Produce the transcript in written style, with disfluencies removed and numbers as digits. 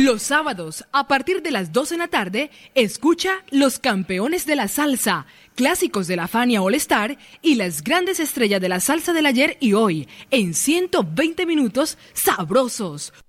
Los sábados, a partir de las 2 de la tarde, escucha Los Campeones de la Salsa, clásicos de la Fania All Star y las grandes estrellas de la salsa del ayer y hoy, en 120 minutos sabrosos,